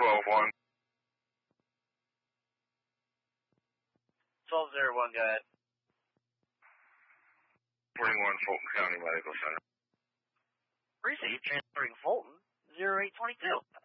12-1. 1201, go ahead. 41 Fulton County Medical Center. Receive transferring Fulton, 0822.